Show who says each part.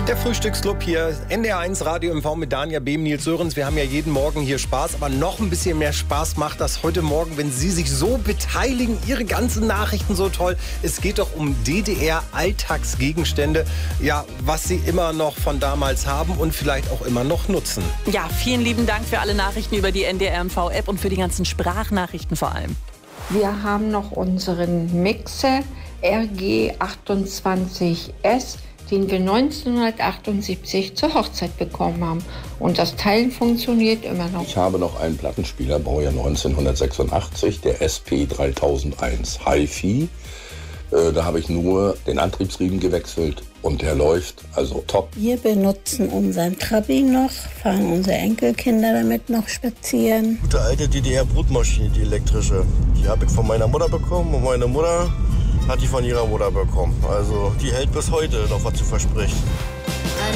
Speaker 1: Der Frühstücksclub hier, NDR1 Radio MV mit Dania Behm, Nils Sörens. Wir haben ja jeden Morgen hier Spaß, aber noch ein bisschen mehr Spaß macht das heute Morgen, wenn Sie sich so beteiligen. Ihre ganzen Nachrichten so toll. Es geht doch um DDR-Alltagsgegenstände, ja, was Sie immer noch von damals haben und vielleicht auch immer noch nutzen.
Speaker 2: Ja, vielen lieben Dank für alle Nachrichten über die NDR MV-App und für die ganzen Sprachnachrichten vor allem.
Speaker 3: Wir haben noch unseren Mixer RG28S, den wir 1978 zur Hochzeit bekommen haben. Und das Teil funktioniert immer noch.
Speaker 4: Ich habe noch einen Plattenspieler, Baujahr 1986, der SP3001 HiFi. Da habe ich nur den Antriebsriemen gewechselt und der läuft also top.
Speaker 5: Wir benutzen unseren Trabi noch, fahren unsere Enkelkinder damit noch spazieren.
Speaker 6: Gute alte DDR-Brotmaschine, die elektrische. Die habe ich von meiner Mutter bekommen und meine Mutter hat die von ihrer Mutter bekommen. Also die hält bis heute noch, was sie verspricht.